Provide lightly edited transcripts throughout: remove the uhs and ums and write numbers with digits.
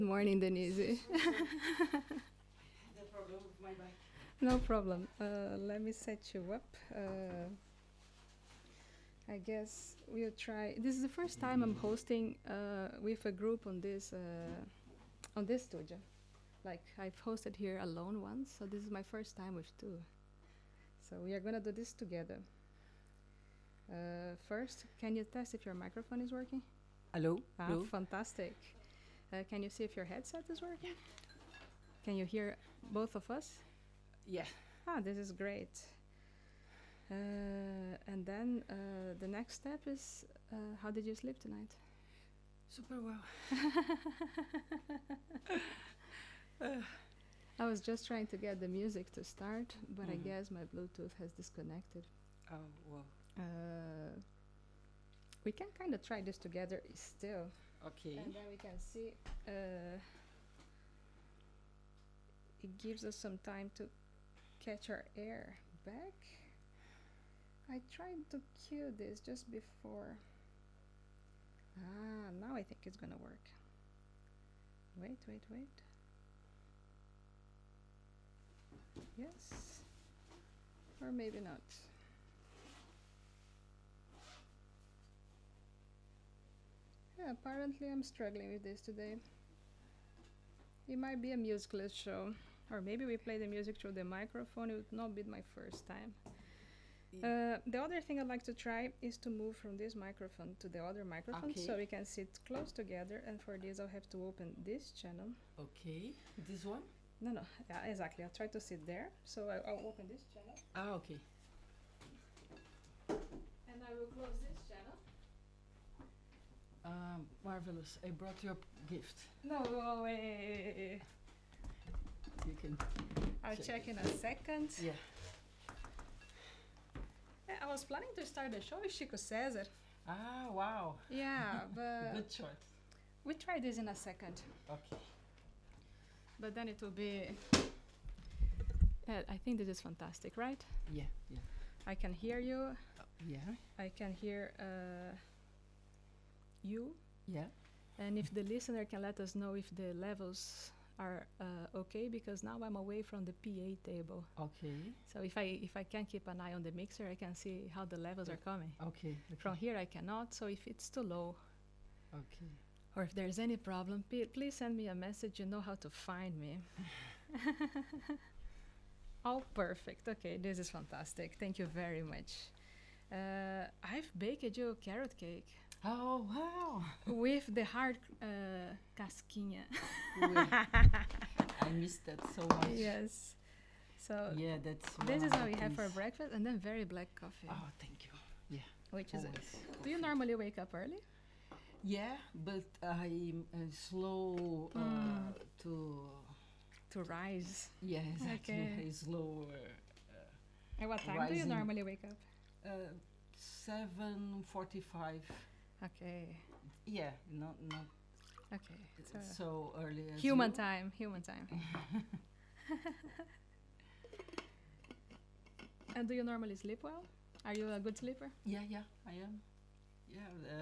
Good morning, Denise. The problem with my bike. No problem. Let me set you up. I guess we'll try. This is the first time I'm hosting with a group on this studio. Like I've hosted here alone once, so this is my first time with two. So we are gonna do this together. First, can you test if your microphone is working? Hello? Hello? Fantastic. Can you see if your headset is working? Can you hear both of us? Yeah. This is great. And then the next step is how did you sleep tonight? Super well. I was just trying to get the music to start, but I Mhm. guess my Bluetooth has disconnected. Oh, well. We can kind of try this together still, Okay. and then we can see. It gives us some time to catch our air back. I tried to cue this just before. Now I think it's gonna work. Wait. Yes. Or maybe not. Yeah, apparently I'm struggling with this today. It might be a musicless show. Or maybe we play the music through the microphone. It would not be my first time. The other thing I'd like to try is to move from this microphone to the other microphone so Okay. we can sit close together. And for this, I'll have to open this channel. Okay. This one? No. Yeah, exactly. I'll try to sit there. So I'll open this channel. Okay. And I will close this channel. Marvelous. I brought your gift. No way. You can. I'll check in a second. Yeah. I was planning to start the show with Chico César. Wow. Yeah, but Good choice. we try this in a second. Okay. But then it will be. I think this is fantastic, right? Yeah. I can hear you. Yeah. I can hear you. Yeah. And if the listener can let us know if the levels are okay, because now I'm away from the PA table. Okay. So if I can keep an eye on the mixer, I can see how the levels are coming. Okay. From here I cannot, so if it's too low, Okay. or if there's any problem, please send me a message. You know how to find me. Oh, perfect. Okay, this is fantastic. Thank you very much. I've baked you carrot cake Oh, wow. with the hard casquinha. I missed that so much. Yes. So Yeah, that's. this one is of how the we have for things. breakfast, and then very black coffee, Oh, thank you. Yeah. which is it. Always. Do you normally wake up early? Yeah, but I'm slow to. To rise. Yeah, exactly. Okay. Slow. At what time do you Rising. normally wake up? 7:45. Okay. Yeah, not Okay. so early as Human you. time. And do you normally sleep well? Are you a good sleeper? Yeah, I am. Yeah,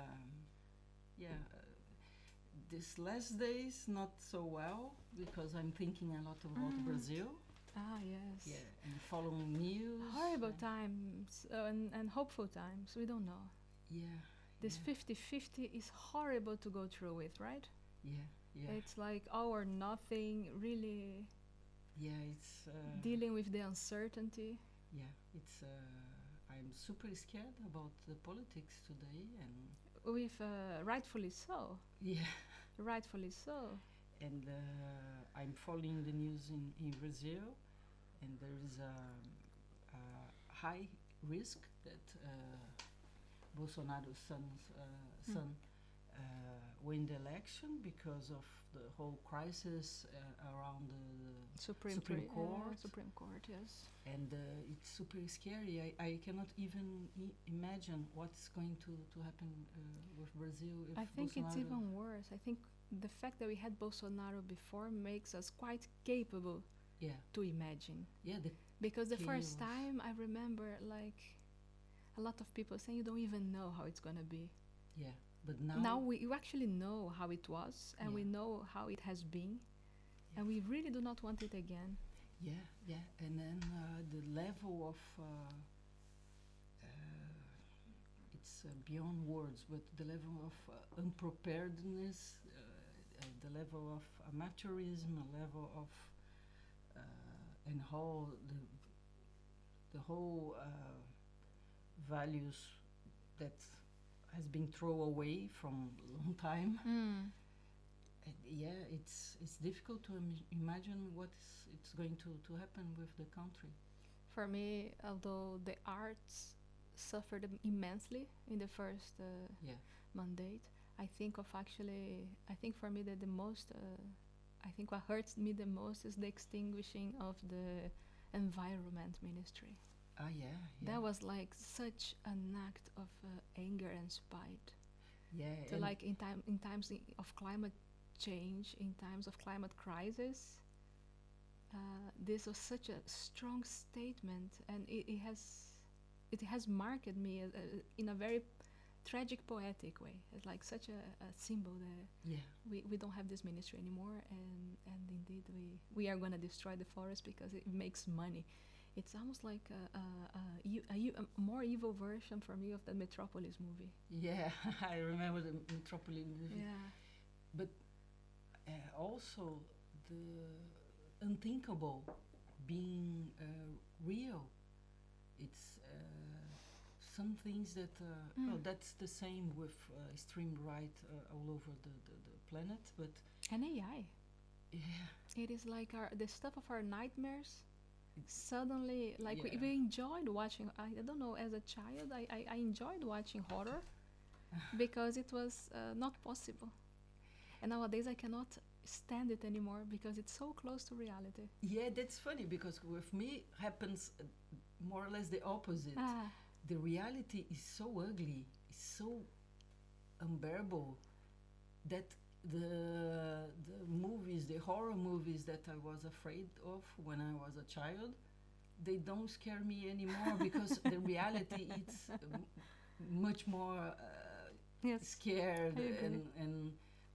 this last days not so well because I'm thinking a lot about Brazil. Yes. Yeah, and following news. Horrible and- times and hopeful times. We don't know. Yeah. This yeah, 50-50 is horrible to go through with, right? Yeah. It's like all or nothing, really Yeah, it's. dealing with the uncertainty. Yeah, it's. I'm super scared about the politics today, and With rightfully so. yeah, Rightfully so. and I'm following the news in Brazil, and there is a high risk that Bolsonaro's son win the election because of the whole crisis around the Supreme Court. Supreme Court, yes. And it's super scary. I cannot even imagine what's going to happen with Brazil if I think it's Bolsonaro- even worse. I think the fact that we had Bolsonaro before makes us quite capable Yeah, to imagine. yeah, Because the first chaos. time I remember like a lot of people saying you don't even know how it's gonna be. yeah, But now, Now we you actually know how it was, and we Yeah. know how it has been, Yeah. and we really do not want it again. yeah, yeah, and then the level of it's beyond words, but the level of unpreparedness, the level of amateurism, a level of and how the whole values that has been thrown away from a long time. Mm. Yeah, it's difficult to imagine what is it's going to happen with the country. For me, although the arts suffered immensely in the first Yeah, mandate, I think for me that the most, I think what hurts me the most is the extinguishing of the environment ministry. yeah, yeah, That was like such an act of anger and spite. yeah, To and like in times of climate change, in times of climate crisis, this was such a strong statement, and it has marked me in a very tragic, poetic way. It's like such a symbol that yeah, we don't have this ministry anymore, and indeed we are going to destroy the forest because it makes money. It's almost like a more evil version for me of the Metropolis movie. yeah. I remember the Metropolis movie, Yeah. but also the unthinkable being real. It's some things that well, that's the same with streamed right all over the planet, but And AI. yeah, It is like the stuff of our nightmares. Suddenly, like yeah. we enjoyed watching. I don't know. As a child, I enjoyed watching horror because it was not possible. And nowadays, I cannot stand it anymore because it's so close to reality. Yeah, that's funny because with me happens more or less the opposite. Ah, The reality is so ugly, it's so unbearable that the movies, the horror movies that I was afraid of when I was a child, they don't scare me anymore because the reality is much more yes. scared I agree. and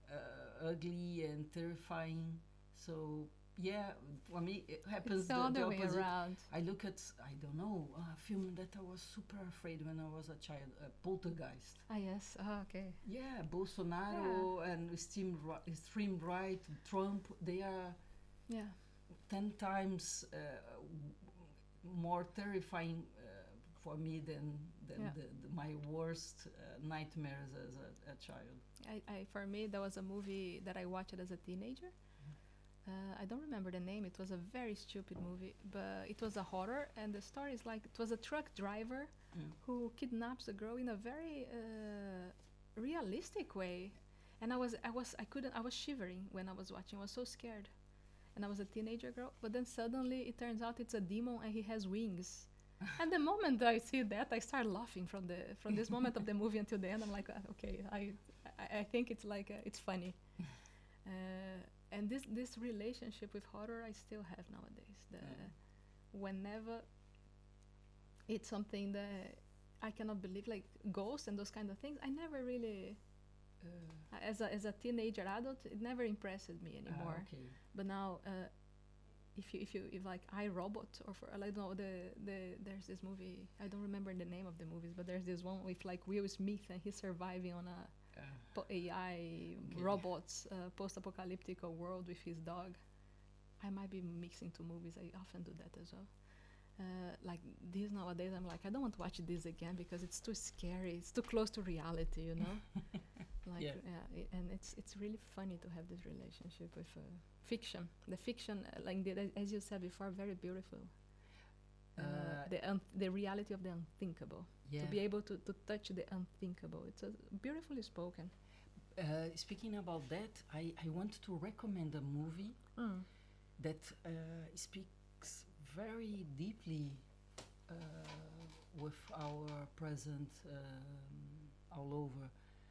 ugly and terrifying. So yeah, for me it happens It's the the other way opposite. around. I look at, I don't know, a film that I was super afraid when I was a child, Poltergeist. Ah, yes. Ah, okay. Yeah, Bolsonaro and Stream Right, Trump, they are Yeah. 10 times more terrifying for me than Yeah. my worst nightmares as a child. For me, that was a movie that I watched as a teenager. I don't remember the name. It was a very stupid movie, but it was a horror, and the story is like it was a truck driver Mm. who kidnaps a girl in a very realistic way. And I was shivering when I was watching. I was so scared, and I was a teenager girl. But then suddenly it turns out it's a demon and he has wings. And the moment I see that, I start laughing from this moment of the movie until the end. I'm like, okay, I think it's like it's funny. And this relationship with horror I still have nowadays. Whenever it's something that I cannot believe, like ghosts and those kind of things, I never really, as a teenager adult, it never impressed me anymore. Okay. But now, if like iRobot or I don't know there's this movie, I don't remember the name of the movies, but there's this one with like Will Smith and he's surviving on a AI Okay. robots post-apocalyptic world with his dog. I might be mixing two movies. I often do that as well. Like this nowadays, I'm like, I don't want to watch this again because it's too scary. It's too close to reality, you know. Like Yeah. and it's really funny to have this relationship with fiction. The fiction, as you said before, very beautiful. The reality of the unthinkable. Yeah. To be able to touch the unthinkable. It's beautifully spoken. Speaking about that, I want to recommend a movie that speaks very deeply with our present all over.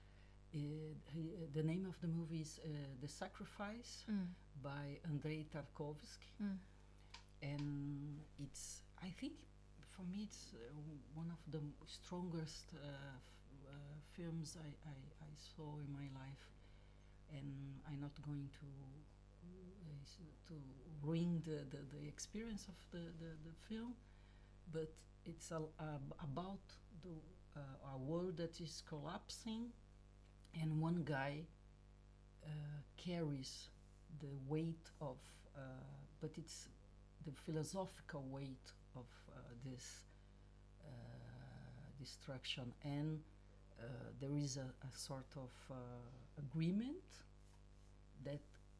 The name of the movie is The Sacrifice by Andrei Tarkovsky, and it's, I think, for me, it's one of the strongest films I saw in my life, and I'm not going to ruin the experience of the film, but it's about a world that is collapsing, and one guy carries the weight of, but it's the philosophical weight of this destruction, and there is a sort of agreement that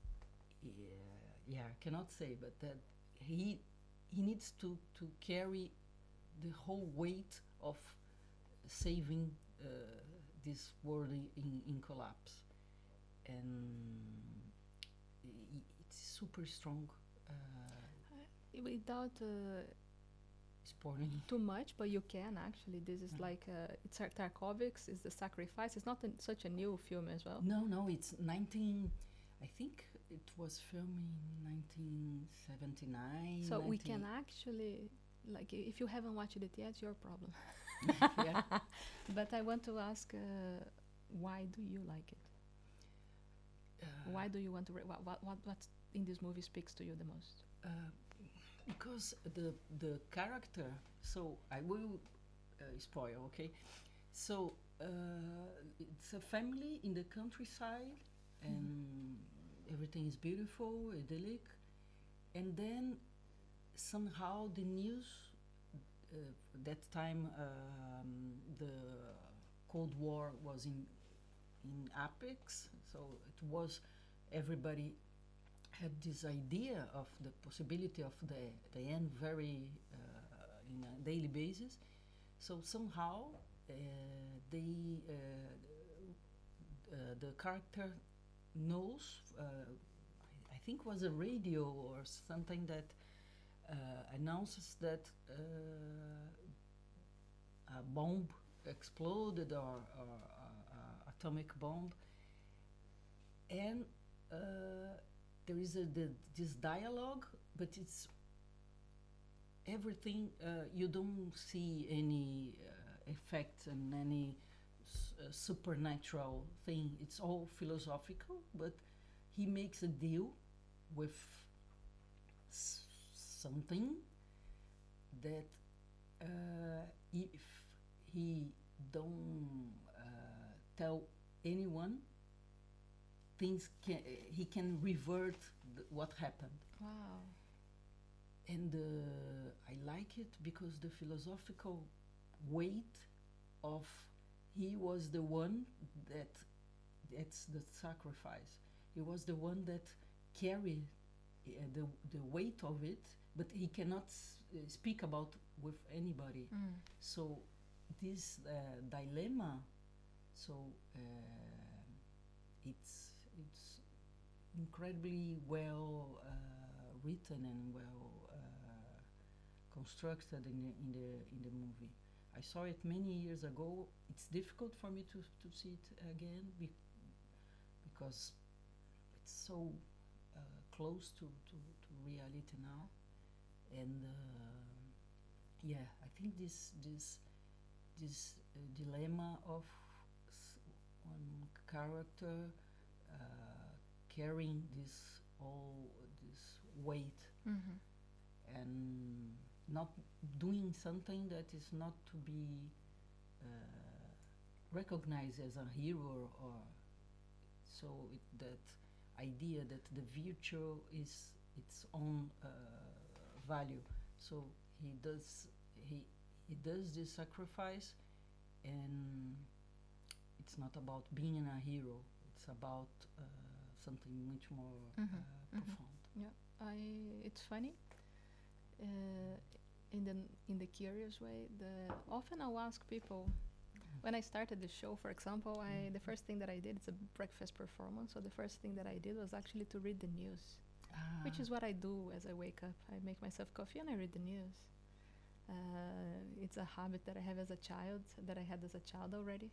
I cannot say, but that he needs to carry the whole weight of saving this world in collapse, and it's super strong. Without Spoiling. too much, but you can actually. This is like it's Tarkovsky's is The Sacrifice. It's not such a new film as well. No, it's 19. I think it was filmed in 1979. So we can actually, like, if you haven't watched it yet, it's your problem. Yeah. But I want to ask, why do you like it? Why do you want to? What in this movie speaks to you the most? Because the character. So I will spoil. Okay, so it's a family in the countryside, and everything is beautiful, idyllic, and then somehow the news. That time, the Cold War was in apex, so it was everybody had this idea of the possibility of the end very in a daily basis. So somehow they the character knows. I think was a radio or something that announces that a bomb exploded or atomic bomb, and there is this dialogue, but it's everything. You don't see any effects and any supernatural thing. It's all philosophical, but he makes a deal with something that if he don't tell anyone, he can revert what happened. Wow. And I like it because the philosophical weight of he was the one that's the sacrifice. He was the one that carried the weight of it, but he cannot speak about with anybody. So this dilemma, so it's incredibly well written and well constructed in the movie. I saw it many years ago. It's difficult for me to see it again because it's so close to reality now, and I think this dilemma of one character carrying this weight and not doing something that is not to be recognized as a hero, or so that idea that the virtue is its own value. So he does this sacrifice, and it's not about being a hero. It's about something much more profound. Yeah, it's funny. In the curious way, often I'll ask people. When I started the show, for example, the first thing that I did, it's a breakfast performance, so the first thing that I did was actually to read the news, which is what I do as I wake up. I make myself coffee and I read the news. It's a habit that I have as a child, that I had as a child already.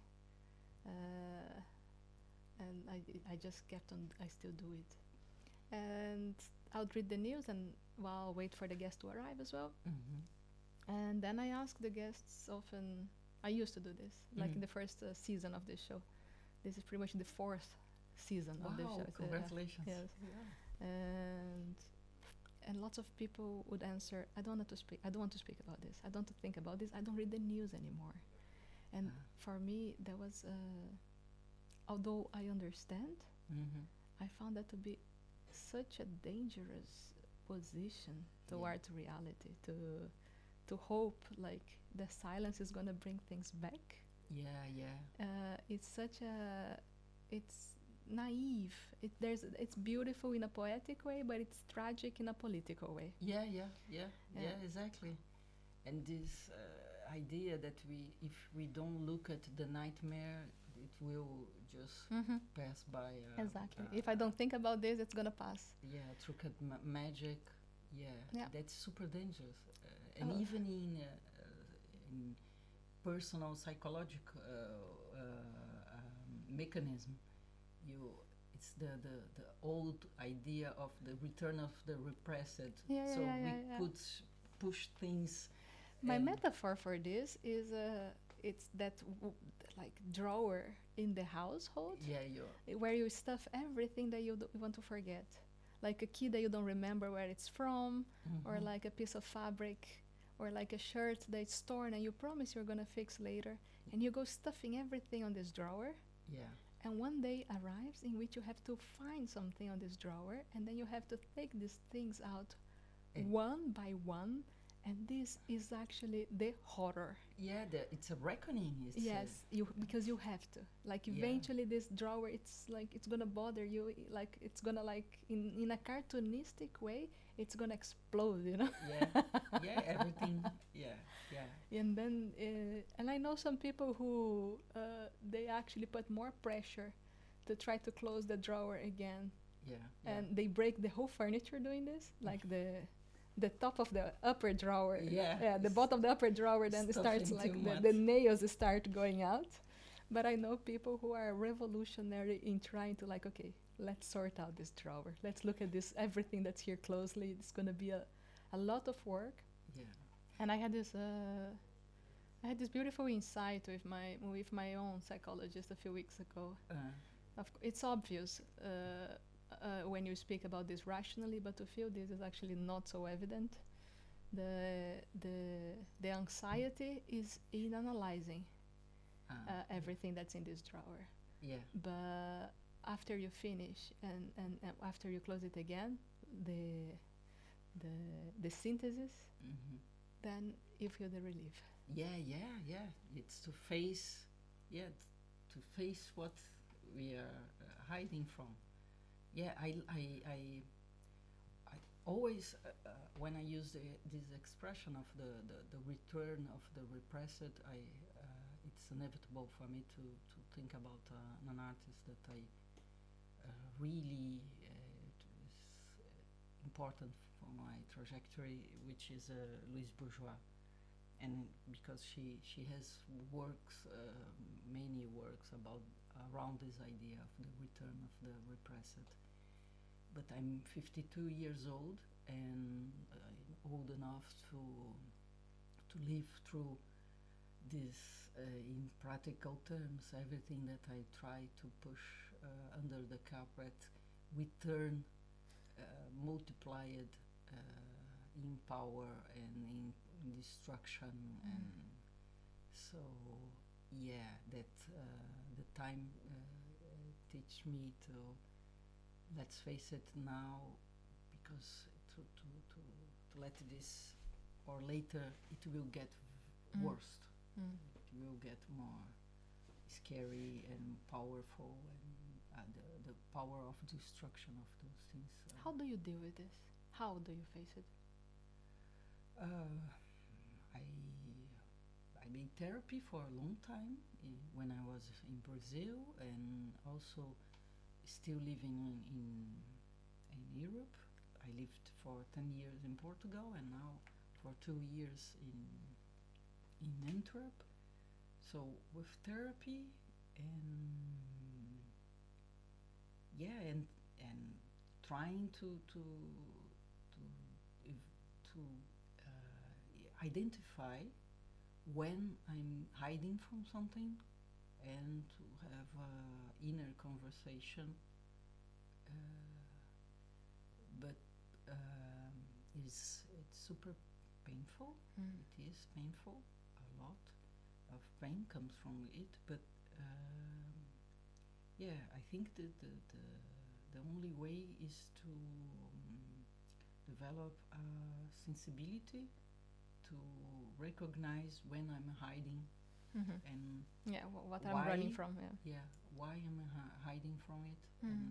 And I just kept on, I still do it. And I would read the news, and I'll wait for the guest to arrive as well. And then I ask the guests often, I used to do this, like in Mm. the first season of this show. This is pretty much the fourth season of the show. Wow, congratulations. Yes, Yeah. and lots of people would answer, I don't want to speak. I don't want to speak about this. I don't want to think about this. I don't read the news anymore. And Ah. for me, there was, although I understand, Mm-hmm. I found that to be such a dangerous position towards reality. To hope like the silence is gonna bring things back. Yeah, yeah. It's such a, it's naive. It's beautiful in a poetic way, but it's tragic in a political way. Yeah, yeah, yeah, Yeah. yeah, exactly. And this idea that if we don't look at the nightmare, it will just pass by. Exactly. If I don't think about this, it's gonna pass. Yeah, through magic. Yeah, Yeah. that's super dangerous. And Oh. even in personal psychological mechanism, you it's the old idea of the return of the repressed. Yeah, yeah, So yeah, we yeah, yeah. could push things. My and- metaphor for this is it's that like drawer in the household Yeah, you. where you stuff everything that you want to forget, like a key that you don't remember where it's from, or Mhm. like a piece of fabric, or like a shirt that's torn and you promise you're gonna fix later, and you go stuffing everything on this drawer. Yeah. And one day arrives in which you have to find something on this drawer, and then you have to take these things out And- one by one, and this is actually the horror. Yeah, it's a reckoning. It's Yes, because you have to. Like Yeah. eventually, this drawer, it's like it's gonna bother you. Like it's gonna like in a cartoonistic way, it's gonna explode. You know. Yeah, yeah, everything. Yeah, yeah. And then, and I know some people who they actually put more pressure to try to close the drawer again, Yeah, yeah. and they break the whole furniture doing this, like the top of the upper drawer. Yeah, the it's bottom of the upper drawer then it starts stuffing like too the much. nails start going out. But I know people who are revolutionary in trying to like, okay, let's sort out this drawer. Let's look at this everything that's here closely. It's gonna be a lot of work. Yeah. And I had this beautiful insight with my own psychologist a few weeks ago. It's obvious when you speak about this rationally, but to feel this is actually not so evident. The anxiety is in analyzing everything that's in this drawer. Yeah. But after you finish and after you close it again, the synthesis, Hmm. then you feel the relief. Yeah, yeah, yeah. It's to face, to face what we are hiding from. Yeah, I always when I use this expression of the return of the repressed, it's inevitable for me to think about an artist that I really is important for my trajectory, which is Louise Bourgeois. And because she has works, many works about around this idea of the return of the repressed. But I'm 52 years old and old enough to live through this in practical terms. Everything that I try to push under the carpet, we turn multiplied in power and in destruction. And so yeah, that the time teach me to let's face it now, because to let this, or later it will get worse. It will get more scary and powerful, and the power of destruction of those things. How do you deal with this? How do you face it? I made therapy for a long time when I was in Brazil, and also still living in Europe. I lived for 10 years in Portugal, and now for 2 years in Antwerp. So with therapy and trying to identify when I'm hiding from something, and to have inner conversation. But it's super painful. It is painful. A lot of pain comes from it, but yeah, I think that the only way is to develop a sensibility to recognize when I'm hiding and Yeah, what why, I'm running from. Yeah. yeah, why am I hiding from it,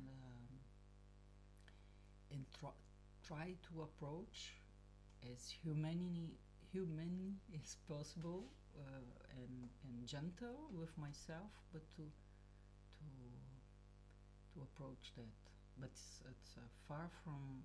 and try to approach as human as possible, and gentle with myself, but to approach that. But it's far from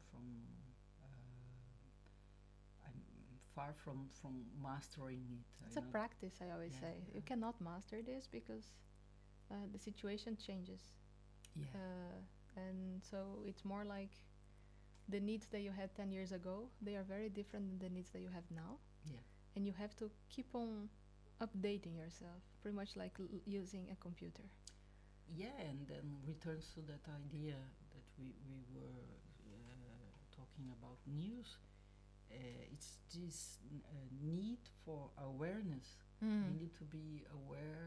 I'm far from mastering it. It's a practice, I always say. Yeah. You cannot master this because the situation changes. Yeah. And so it's more like the needs that you had 10 years ago, they are very different than the needs that you have now. Yeah. And you have to keep on updating yourself, pretty much like using a computer. Yeah, and then returns to that idea that we were talking about news. It's this need for awareness. We need to be aware.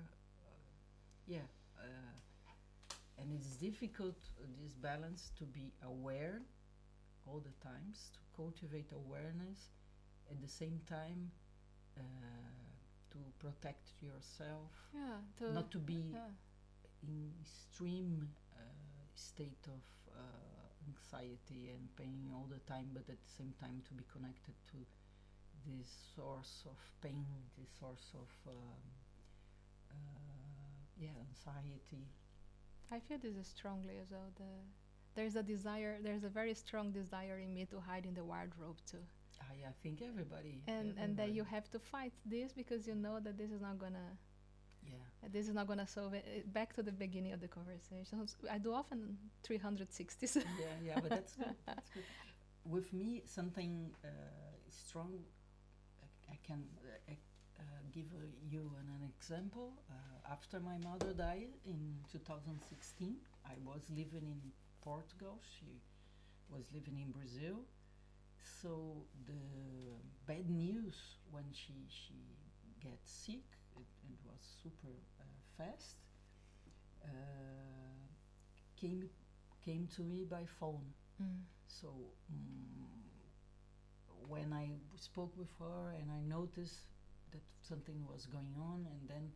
And it's difficult, this balance, to be aware all the times, to cultivate awareness, at the same time to protect yourself, not to be in extreme state of anxiety and pain all the time, but at the same time to be connected to this source of pain, this source of anxiety. I feel this is strongly as well. There's a very strong desire in me to hide in the wardrobe too. I think everybody. And that you have to fight this because you know that this is not gonna. Yeah. This is not gonna solve it. Back to the beginning of the conversation. I do often 360s. Yeah, but that's good. That's good. With me, something strong. I can give you an example. After my mother died in 2016, I was living in Portugal. She was living in Brazil. So the bad news when she gets sick, it was super fast. Came to me by phone. So when I spoke with her and I noticed that something was going on, and then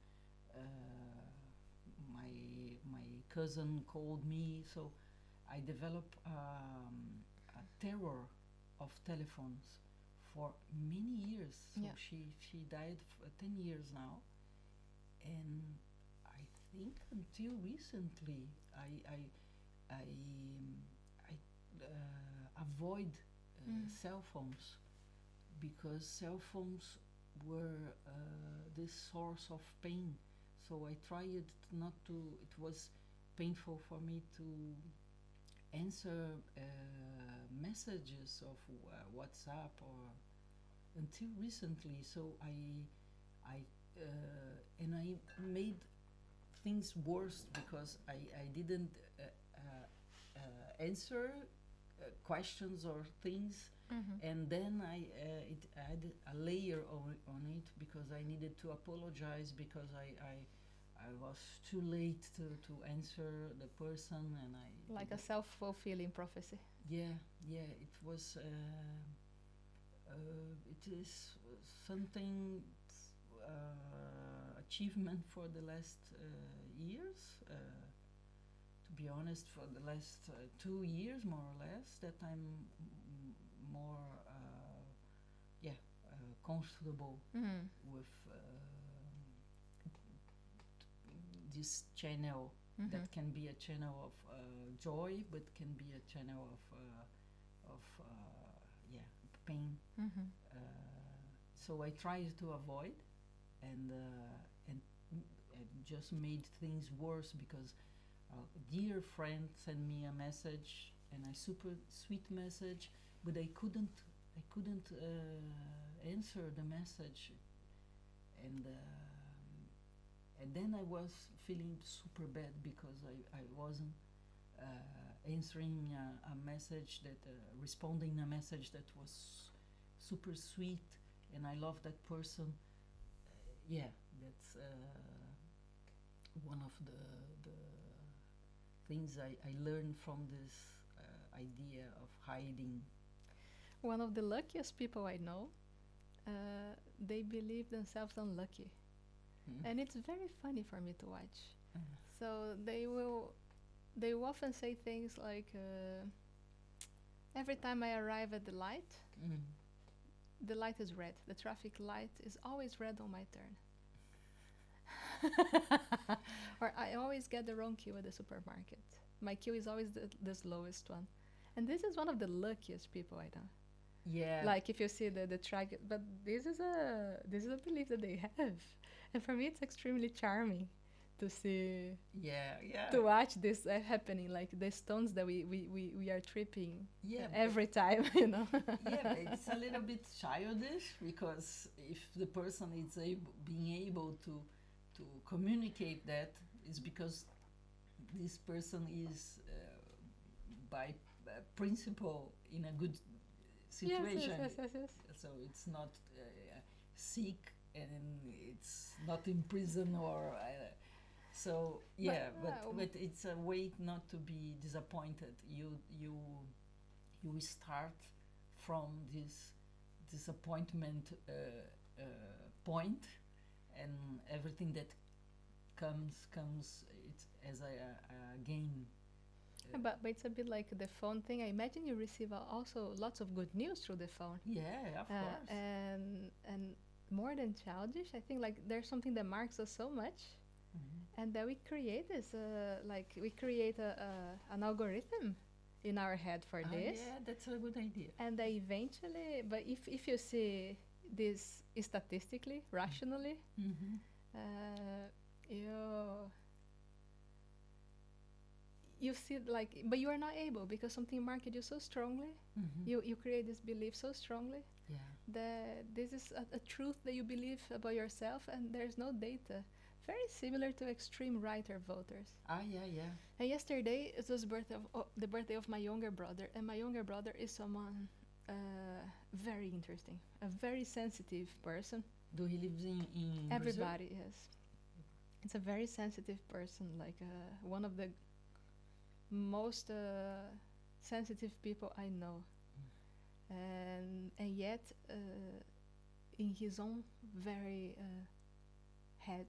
my cousin called me, so I developed a terror of telephones for many years. So she died 10 years now, and I think until recently I avoid cell phones, because cell phones were this source of pain. So I tried not to. It was painful for me to answer messages of WhatsApp or until recently. So I made things worse because I didn't answer questions or things, and then it added a layer on it because I needed to apologize because I was too late to answer the person, and I like a self-fulfilling prophecy. Yeah, it was. It is something achievement for the last years. To be honest, for the last 2 years, more or less, that I'm more comfortable with this channel that can be a channel of joy, but can be a channel of pain. So I tried to avoid, and just made things worse because a dear friend sent me a message, and a super sweet message, but I couldn't answer the message, and then I was feeling super bad because I wasn't answering a message that responding a message that was super sweet, and I love that person. Yeah, that's one of the things I learned from this idea of hiding. One of the luckiest people I know, they believe themselves unlucky. And it's very funny for me to watch. So they will often say things like, every time I arrive at the light, the light is red. The traffic light is always red on my turn. Or I always get the wrong queue at the supermarket. My queue is always the slowest one. And this is one of the luckiest people I know. Yeah. Like if you see the track, but this is a belief that they have. And for me, it's extremely charming to see, to watch this happening, like the stones that we are tripping every time, you know. Yeah, but it's a little bit childish, because if the person is being able to communicate that, is because this person is by principle in a good situation. Yes. So it's not sick, and it's not in prison, or but it's a way not to be disappointed. You start from this disappointment point, and everything that comes it's as a game. But it's a bit like the phone thing. I imagine you receive also lots of good news through the phone. Yeah, of course. And more than childish, I think like there's something that marks us so much, and that we create this we create an algorithm in our head for this. Yeah, that's a good idea. And they eventually, but if you see this statistically, rationally, you see like, but you are not able, because something marked you so strongly. You create this belief so strongly that this is a truth that you believe about yourself, and there's no data. Very similar to extreme writer voters. Yeah. And yesterday it was the birthday of my younger brother, and my younger brother is someone very interesting, a very sensitive person. Do he lives in Everybody, Brazil? yes. It's a very sensitive person, like one of the most sensitive people I know, and yet in his own very head,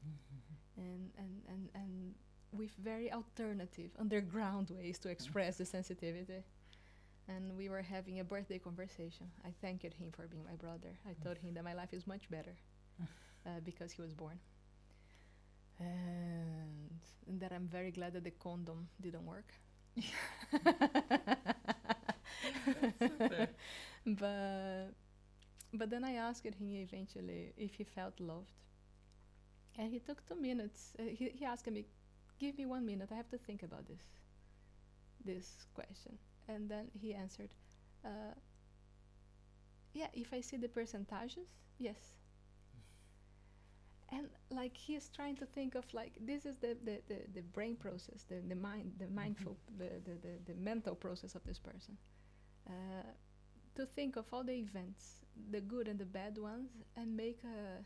and with very alternative underground ways to express the sensitivity. And we were having a birthday conversation. I thanked him for being my brother. I told him that my life is much better because he was born. And that I'm very glad that the condom didn't work. But then I asked him eventually if he felt loved. And he took 2 minutes. He asked me, give me 1 minute. I have to think about this question. And then he answered, yeah, if I see the percentages, yes. And like he's trying to think of like, this is the brain process, the mind, the mindful, the mental process of this person. To think of all the events, the good and the bad ones, and make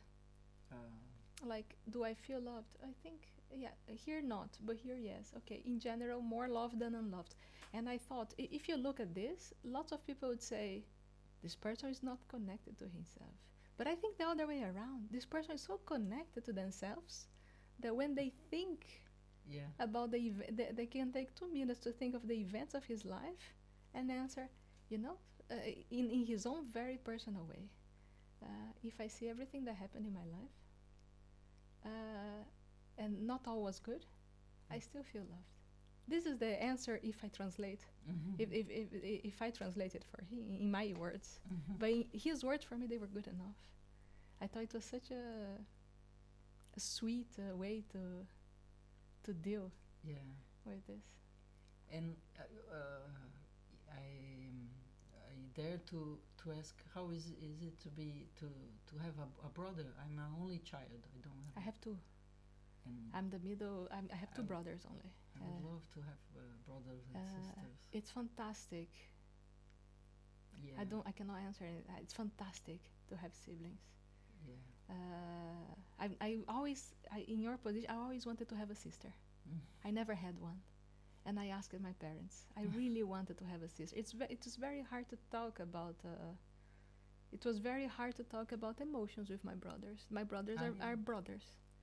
like, do I feel loved? I think, yeah, here not, but here yes. Okay, in general, more loved than unloved. And I thought, if you look at this, lots of people would say, this person is not connected to himself. But I think the other way around. This person is so connected to themselves that when they think about the event, they can take 2 minutes to think of the events of his life and answer, in his own very personal way. If I see everything that happened in my life, and not all was good, I still feel loved. This is the answer if I translate. If I translate it for him in my words, but in his words for me they were good enough. I thought it was such a sweet way to deal with this. And I dare to ask how is it to be to have a brother. I'm an only child. I don't have. I have two. And I'm the middle. I have two brothers only. I would love to have brothers and sisters. It's fantastic. Yeah. I cannot answer it. It's fantastic to have siblings. Yeah. I always, in your position, I always wanted to have a sister. I never had one, and I asked my parents. I really wanted to have a sister. It was very hard to talk about. It was very hard to talk about emotions with my brothers. My brothers are brothers,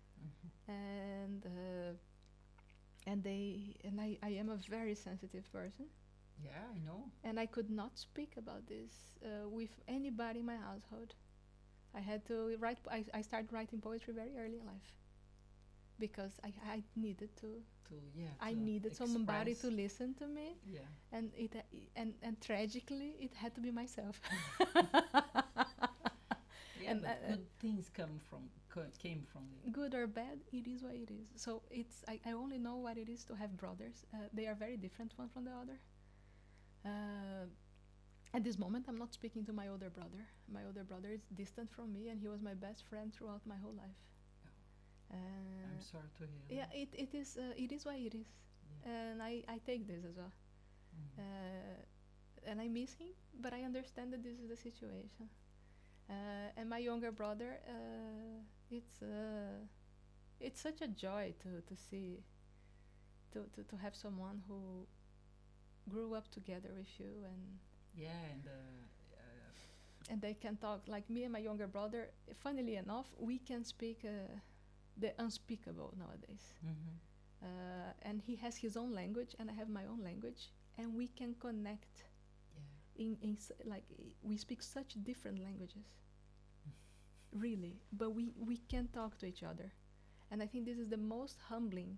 and I am a very sensitive person. Yeah, I know. And I could not speak about this with anybody in my household. I had to write. I started writing poetry very early in life because I needed to. I needed somebody to listen to me. Yeah. And and tragically, it had to be myself. Yeah, and good things came from it. Good or bad, it is what it is. So I only know what it is to have brothers. They are very different one from the other. At this moment, I'm not speaking to my older brother. My older brother is distant from me, and he was my best friend throughout my whole life. I'm sorry to hear. Yeah, it is what it is, and I take this as well. And I miss him, but I understand that this is the situation. And my younger brother, it's such a joy to see, to have someone who grew up together with you, and they can talk like me and my younger brother. Funnily enough, we can speak the unspeakable nowadays. And he has his own language, and I have my own language, and we can connect. Like we speak such different languages, really, but we can talk to each other, and I think this is the most humbling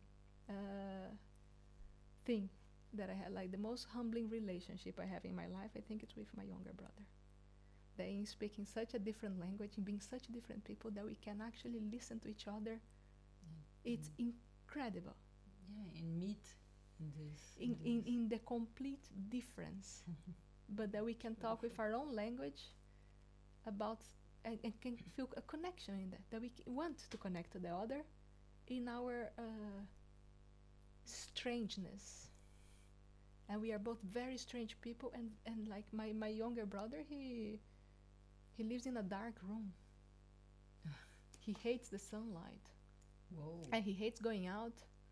thing that I had, like the most humbling relationship I have in my life. I think it's with my younger brother. They in speaking such a different language and being such different people that we can actually listen to each other. It's incredible. Yeah, and meet in the complete difference, but that we can talk with our own language about and can feel a connection in that we want to connect to the other in our strangeness. And we are both very strange people, and like my younger brother, he lives in a dark room. He hates the sunlight. Whoa. And he hates going out.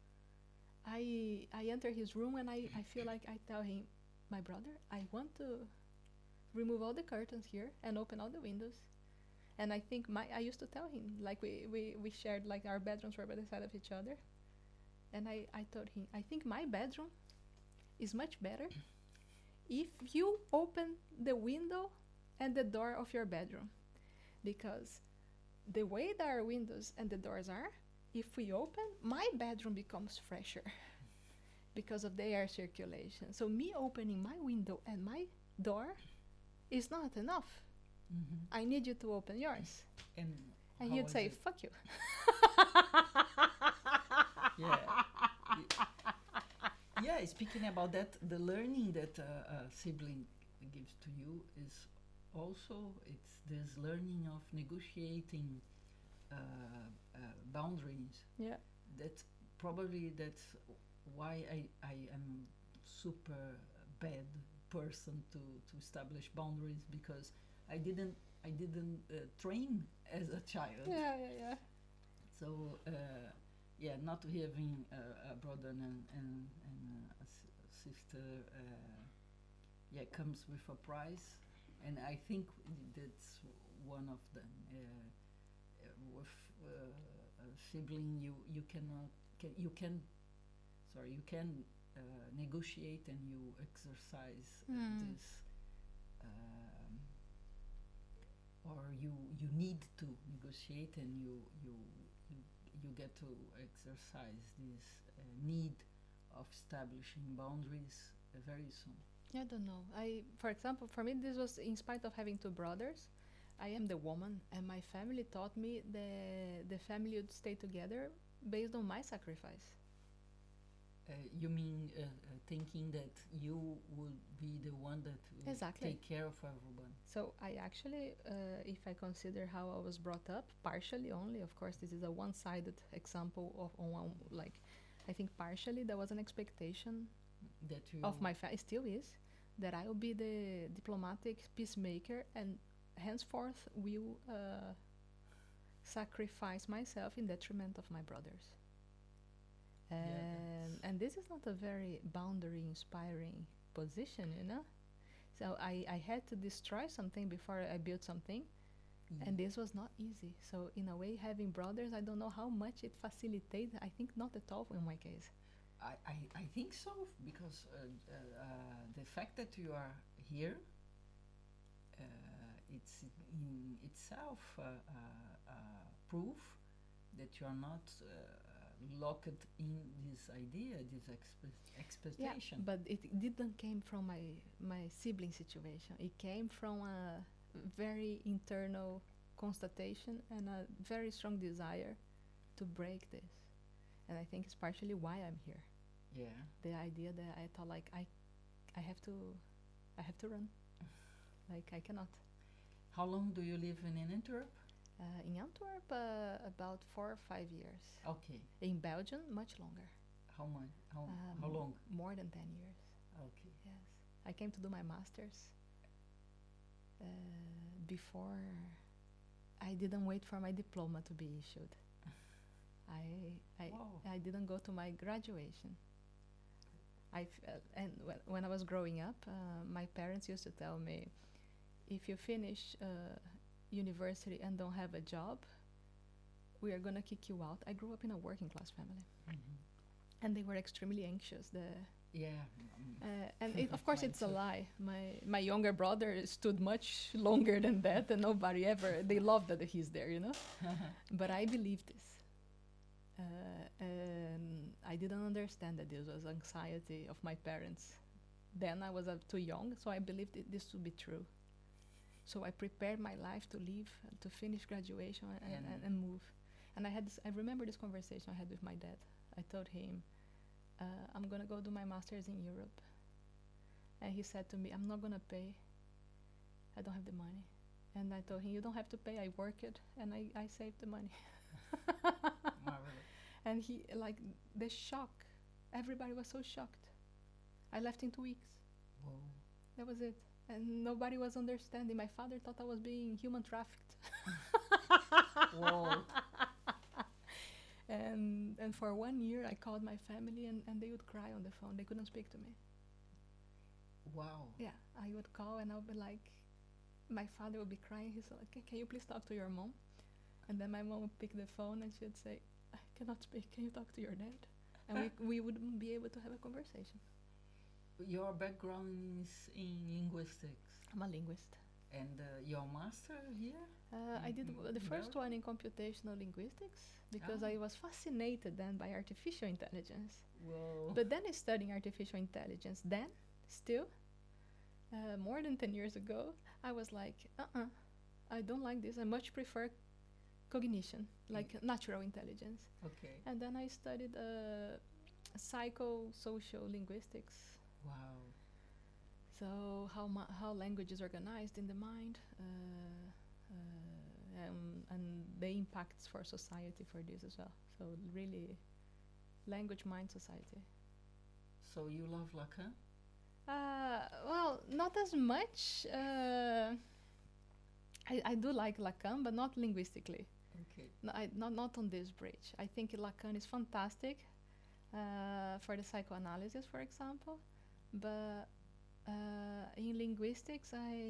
I enter his room, and I feel like I tell him, my brother, I want to remove all the curtains here and open all the windows. And I think I used to tell him, like we shared, like our bedrooms were by the side of each other. And I told him, I think my bedroom is much better if you open the window and the door of your bedroom, because the way that our windows and the doors are, if we open, my bedroom becomes fresher because of the air circulation. So me opening my window and my door is not enough. I need you to open yours. And he'd say, fuck you. Yeah. Yeah, speaking about that, the learning that a sibling gives to you is also, it's this learning of negotiating boundaries. Yeah. That's why I am super bad person to establish boundaries, because I didn't train as a child. Yeah. So not having a brother and a sister comes with a price, and I think that's one of them. With a sibling, you can negotiate, and you exercise this, or you need to negotiate, and you get to exercise this need of establishing boundaries very soon. I don't know. For example, for me, this was in spite of having two brothers. I am the woman, and my family taught me the family would stay together based on my sacrifice. You mean thinking that you would be the one that will Exactly. take care of everyone? So I actually, if I consider how I was brought up, partially only, of course, this is a one-sided example of on one, like, I think partially there was an expectation That you of my family, still is, that I will be the diplomatic peacemaker and henceforth will sacrifice myself in detriment of my brothers. And this is not a very boundary inspiring position, you know? So I had to destroy something before I built something, and this was not easy. So in a way, having brothers, I don't know how much it facilitated. I think not at all in my case. I think so, because the fact that you are here, it's in itself proof that you are not locked in this idea, this expectation. Yeah, but it didn't came from my sibling situation. It came from a very internal constatation and a very strong desire to break this. And I think it's partially why I'm here. Yeah. The idea that I thought like I have to run. Like I cannot. How long do you live in Antwerp? In Antwerp, about 4 or 5 years. Okay. In Belgium, much longer. How much? How long? More than 10 years. Okay. Yes. I came to do my master's. Before, I didn't wait for my diploma to be issued. I didn't go to my graduation. And when I was growing up, my parents used to tell me, if you finish university and don't have a job, we are gonna kick you out. I grew up in a working class family, and they were extremely anxious. And of course it's a lie. My younger brother stood much longer than that, and nobody ever. They love that he's there, you know. But I believed this. And I didn't understand that this was anxiety of my parents. Then I was too young, so I believed this to be true. So I prepared my life to leave, to finish graduation and move. And I remember this conversation I had with my dad. I told him, I'm gonna go do my master's in Europe. And he said to me, I'm not gonna pay. I don't have the money. And I told him, you don't have to pay, I work it, and I saved the money. And he, like, the shock, everybody was so shocked. I left in 2 weeks. Whoa. That was it. And nobody was understanding. My father thought I was being human trafficked. Whoa. And for 1 year, I called my family, and they would cry on the phone. They couldn't speak to me. Wow. Yeah, I would call, and I would be like, my father would be crying. He's like, can you please talk to your mom? And then my mom would pick the phone, and she'd say, I cannot speak. Can you talk to your dad? And we wouldn't be able to have a conversation. Your background is in linguistics. I'm a linguist. And your master here? I did the first one in computational linguistics because I was fascinated then by artificial intelligence. Whoa. But then I studied artificial intelligence. Then, still, more than 10 years ago, I was like, I don't like this. I much prefer cognition, like natural intelligence. Okay. And then I studied psychosocial linguistics. Wow. So how language is organized in the mind, and the impacts for society for this as well. So really, language, mind, society. So you love Lacan? Well, not as much. I do like Lacan, but not linguistically. Okay. No, not on this bridge. I think Lacan is fantastic for the psychoanalysis, for example, but in linguistics,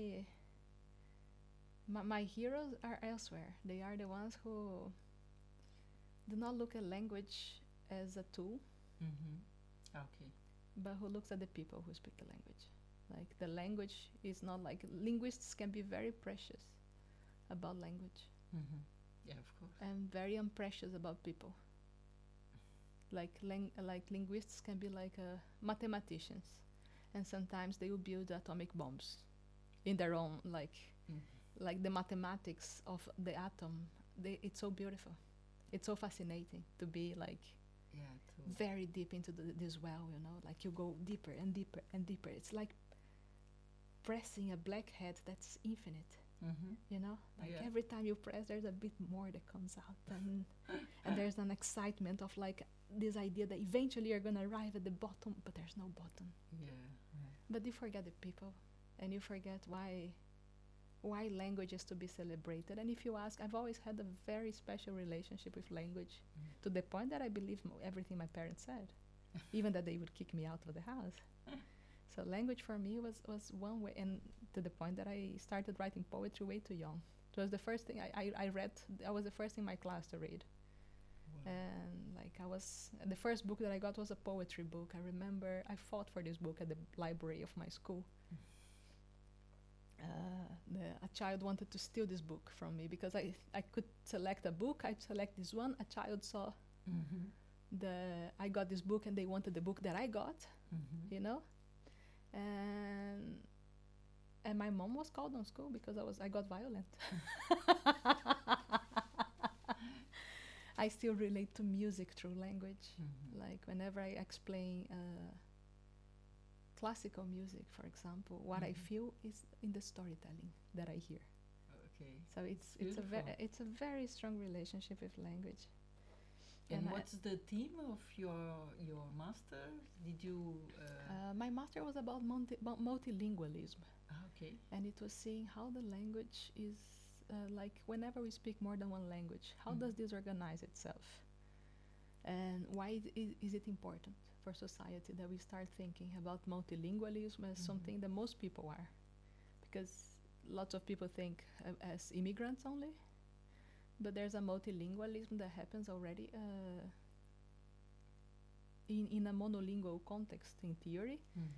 my heroes are elsewhere. They are the ones who do not look at language as a tool, Okay. but who looks at the people who speak the language. Like the language is not like linguists can be very precious about language. Yeah, of course. And very unprecious about people. Like linguists can be like mathematicians, and sometimes they will build atomic bombs in their own like the mathematics of the atom. It's so beautiful. It's so fascinating to be like Yeah, very deep into this well, you know, like you go deeper and deeper and deeper. It's like pressing a black head that's infinite, you know, like Yeah. every time you press, there's a bit more that comes out, and there's an excitement of like this idea that eventually you're gonna arrive at the bottom, but there's no bottom. Yeah. But you forget the people, and you forget why language is to be celebrated. And if you ask, I've always had a very special relationship with language, to the point that I believe everything my parents said, even that they would kick me out of the house. So language for me was one way, and to the point that I started writing poetry way too young. It was the first thing I read. I was the first in my class to read. Wow. And like the first book that I got was a poetry book. I remember I fought for this book at the library of my school. A child wanted to steal this book from me because I could select a book. I'd select this one. A child saw I got this book, and they wanted the book that I got, you know. And my mom was called on school because I got violent. I still relate to music through language. Like whenever I explain classical music, for example, what I feel is in the storytelling that I hear. Okay. So it's a very strong relationship with language. And what's the theme of your master? Did you? My master was about multilingualism. Okay. And it was seeing how the language is like whenever we speak more than one language, how does this organize itself? And why is it important for society that we start thinking about multilingualism as something that most people are? Because lots of people think as immigrants only, but there's a multilingualism that happens already in a monolingual context in theory.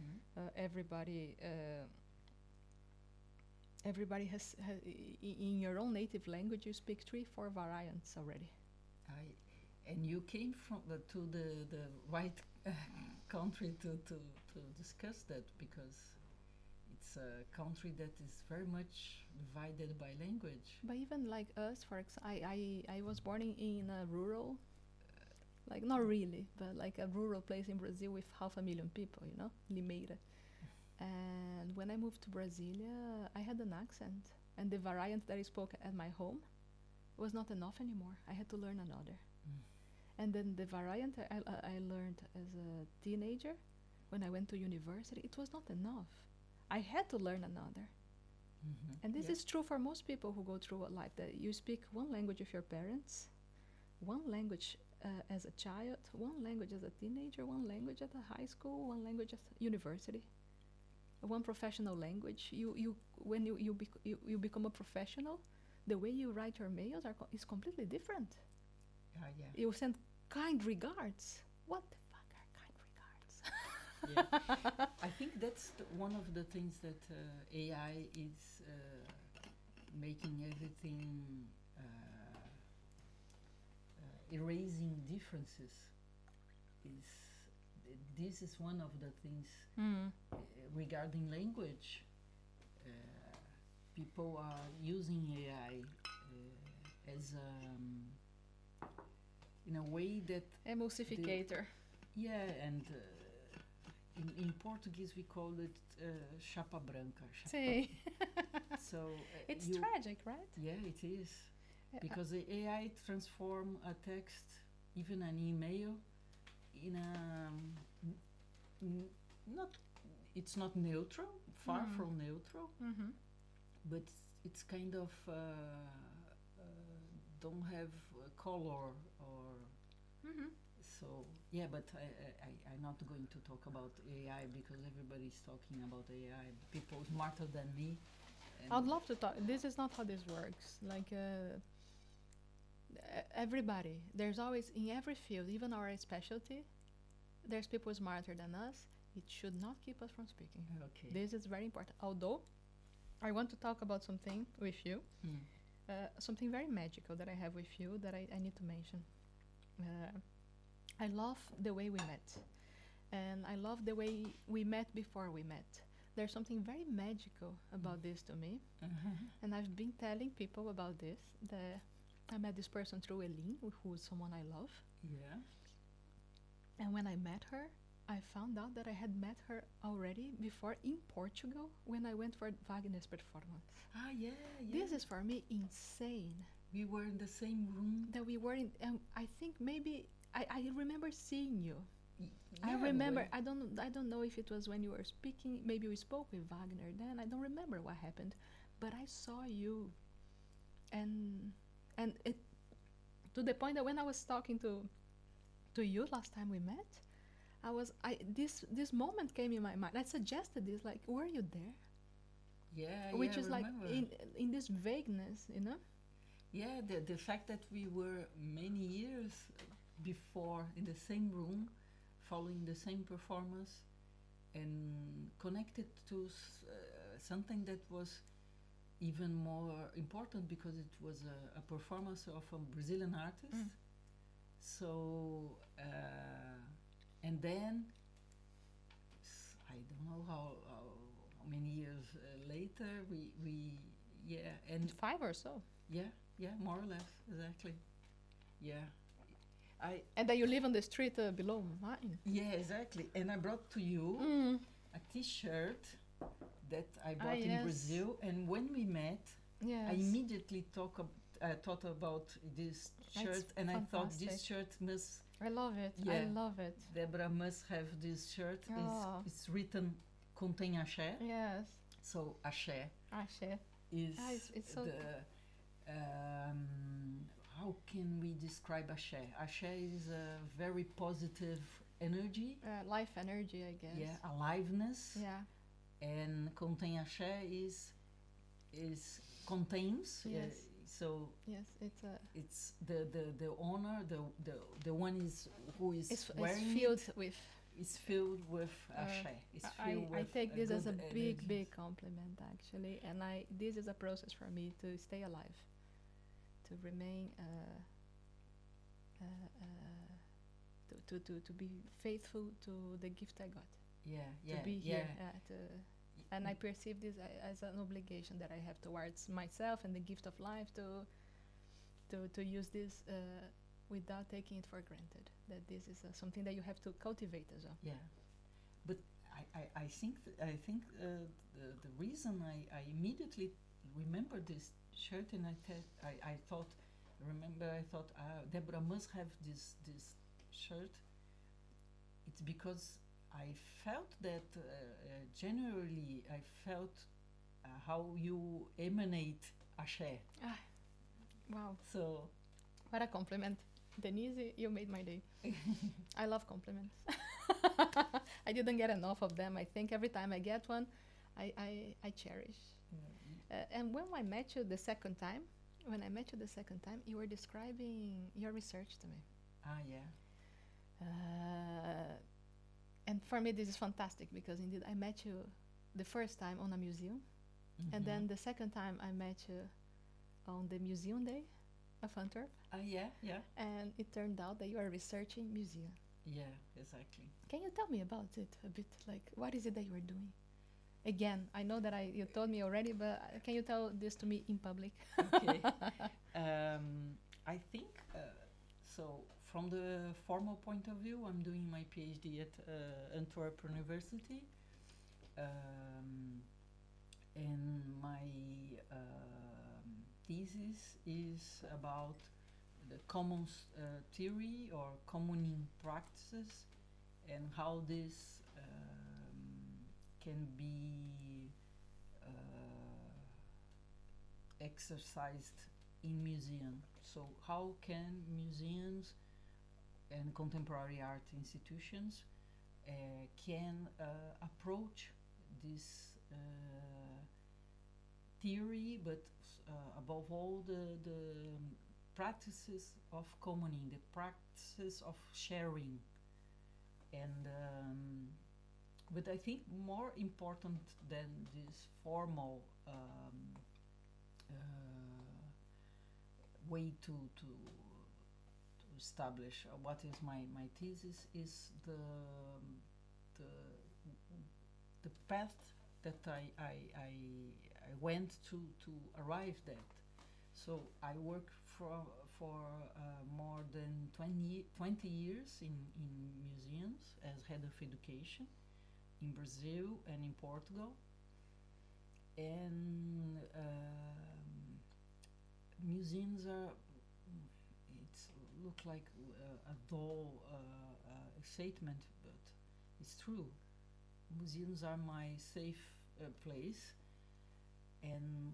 Everybody has in your own native language you speak 3-4 variants already. And you came from to the right country to discuss that, because it's a country that is very much divided by language. But even like us, for example, I was born in a rural, like not really, but like a rural place in Brazil with 500,000 people, you know, Limeira. And when I moved to Brasilia, I had an accent, and the variant that I spoke at my home was not enough anymore. I had to learn another. And then the variant I learned as a teenager, when I went to university, it was not enough. I had to learn another. And this is true for most people who go through a life, that you speak one language with your parents, one language as a child, one language as a teenager, one language at a high school, one language at university, one professional language. When you become a professional, the way you write your mails is completely different. You send kind regards. What the fuck are kind regards? I think that's one of the things that AI is making everything erasing differences. This is one of the things regarding language. People are using AI as in a way that emulsificator. And in Portuguese we call it chapa branca. See. So it's tragic, right? Yeah, it is, because the AI transform a text, even an email, in a it's not neutral, far from neutral, but it's kind of don't have color or so. Yeah, but I'm not going to talk about AI because everybody's talking about AI. People smarter than me. I'd love to talk. This is not how this works. Like everybody, there's always, in every field, even our specialty, there's people smarter than us. It should not keep us from speaking. Okay. This is very important. Although, I want to talk about something with you, something very magical that I have with you that I need to mention. I love the way we met, and I love the way we met before we met. There's something very magical about this to me, and I've been telling people about this, that I met this person through Eileen, who is someone I love. Yeah. And when I met her, I found out that I had met her already before in Portugal when I went for Wagner's performance. Ah, yeah, yeah. This is for me insane We were in the same room. that we were in. I think maybe I remember seeing you. Y- I yeah, remember. well, I don't know if it was when you were speaking. Maybe we spoke with Wagner then. I don't remember what happened, but I saw you, and it to the point that when I was talking to you last time we met, I this moment came in my mind. I suggested this, like, were you there? yeah, Which yeah, is like remember. in this vagueness, you know? Yeah, the fact that we were many years before in the same room, following the same performance, and connected to something that was even more important because it was a performance of a Brazilian artist. Mm. So, and then I don't know how many years later we yeah, and 5 or so. yeah, yeah, more or less, exactly. Yeah. I And then you live on the street below mine. Yeah, exactly. And I brought to you Mm. a T-shirt that I Ah, bought in yes. Brazil, and when we met, Yes. I immediately thought about this That's shirt, and I thought this fantastic. shirt must I love it. I Yeah. love it. Deborah must have this shirt. Oh. It's written contém axé, Yes. so axé Ashe. is It's so the how can we describe axé? Axé is a very positive energy, life energy, I guess. yeah, aliveness. Yeah. And contém axé is contains. Yes. So Yes. It's it's the owner, the one is who is it's wearing filled it with. is filled with axé. It's filled I with take this as a good big, energies. big compliment, actually, and this is a process for me to stay alive, to remain, to be faithful to the gift I got, Yeah, to yeah, be yeah. here, and I perceive this as an obligation that I have towards myself and the gift of life to use this without taking it for granted. That this is something that you have to cultivate as well. Yeah, but I think the reason I immediately remember this shirt, and I thought Deborah must have this shirt. It's because I felt that generally I felt how you emanate axé. Wow, So what a compliment, Denise! You made my day. I love compliments. I didn't get enough of them. I think every time I get one, I cherish. And when I met you the second time, you were describing your research to me. yeah. And for me, this is fantastic because indeed I met you the first time on a museum, and then the second time I met you on the Museum Day of Antwerp, Yeah, yeah, and it turned out that you are researching museum. yeah, exactly. Can you tell me about it a bit? Like, what is it that you are doing? Again, I know that you told me already, but can you tell this to me in public? Okay. I think so. From the formal point of view, I'm doing my PhD at Antwerp University, and my thesis is about the commons theory or commoning practices, and how this can be exercised in museum. So how can museums and contemporary art institutions can approach this theory, but above all the practices of commoning, the practices of sharing, and but I think more important than this formal way to establish what is my thesis is the the path that I went to arrive at. So I work for more than 20 years in museums as head of education in Brazil and in Portugal. And museums are, it's look like a dull statement, but it's true. Museums are my safe place, and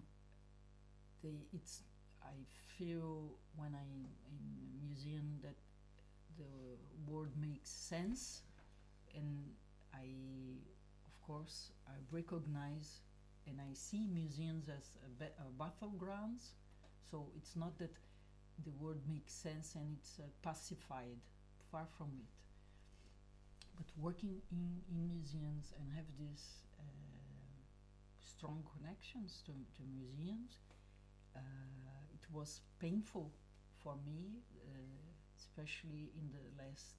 I feel when I'm in a museum that the world makes sense, and of course, I recognize and I see museums as battlegrounds. So it's not that the word makes sense and it's pacified, far from it. But working in museums and have these strong connections to museums, it was painful for me, especially in the last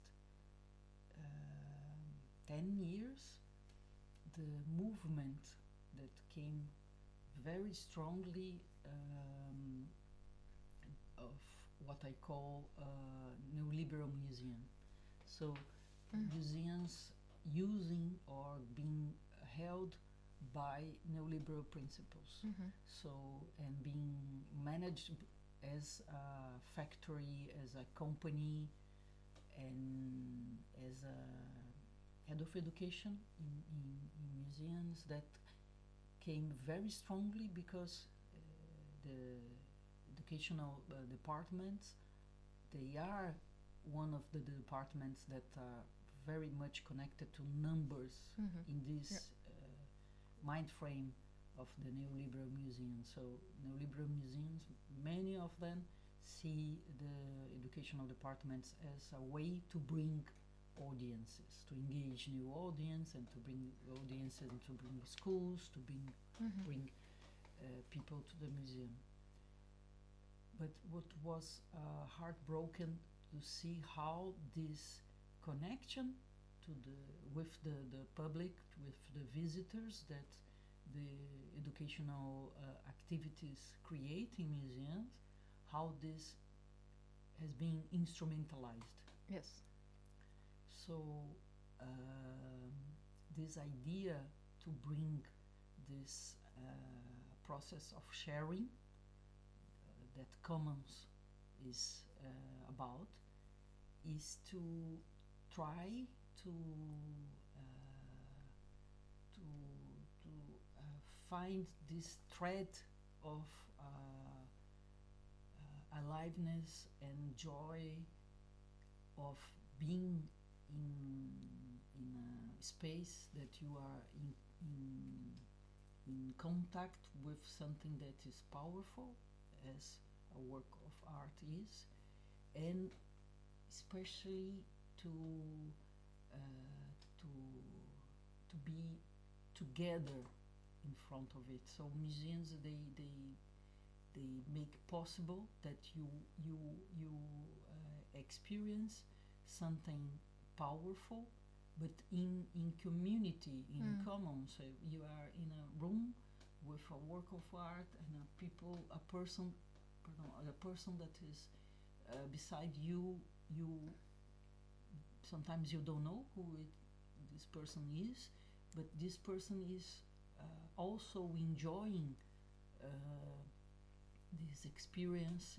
10 years, the movement that came very strongly of what I call neoliberal museum. So museums using or being held by neoliberal principles. So, and being managed as a factory, as a company, and as a head of education in museums, that came very strongly because the educational departments, they are one of the departments that are very much connected to numbers in this mind frame of the neoliberal museum. So neoliberal museums, many of them see the educational departments as a way to bring audiences, to engage new audience, and to bring audiences, and to bring schools, to bring people to the museum. But what was heartbroken to see how this connection to with the public, with the visitors that the educational activities create in museums, how this has been instrumentalized. Yes. So this idea to bring this process of sharing that Commons is about is to try to find this thread of aliveness and joy of being in a space that you are in contact with something that is powerful, as a work of art is, and especially to be together in front of it. So museums, they make possible that you experience something powerful, but in community, in common. So you are in a room with a work of art and a person that is beside you. You sometimes you don't know who this person is, but this person is also enjoying this experience.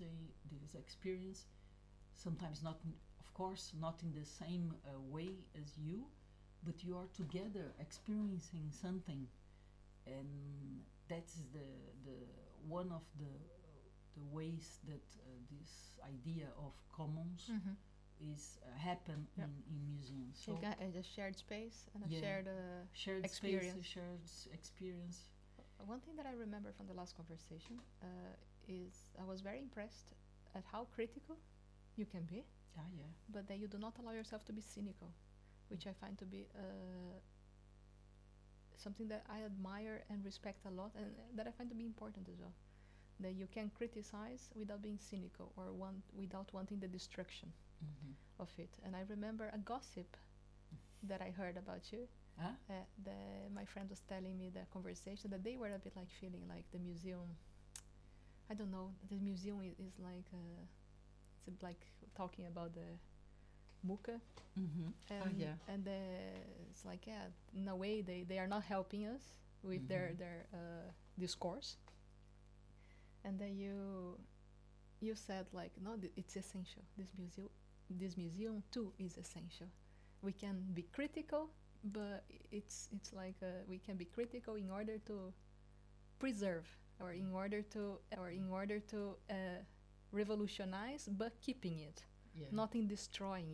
Sometimes not, of course, not in the same way as you, but you are together experiencing something, and that's the one of the ways that this idea of commons is happen in museums. So you got a shared space and a shared experience. Shared experience. One thing that I remember from the last conversation is I was very impressed at how critical you can be, but that you do not allow yourself to be cynical, which I find to be something that I admire and respect a lot, and that I find to be important as well. That you can criticize without being cynical or without wanting the destruction of it. And I remember a gossip that I heard about you. My friend was telling me the conversation that they were a bit like feeling like the museum, I don't know, the museum is like it's like talking about the Muka, Mm-hmm. Oh and yeah. it's like, yeah, in a way they are not helping us with their discourse. And then you said like, no, it's essential. This museum too is essential. We can be critical, but it's like we can be critical in order to preserve, or in order to revolutionize, but keeping it, Yeah. not in destroying